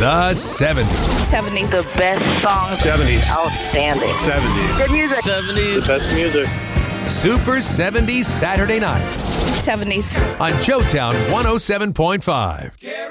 The 70s. 70s. The best songs. 70s. Outstanding. 70s. Good music. 70s. The best music. Super 70s Saturday night 70s. on Joetown 107.5.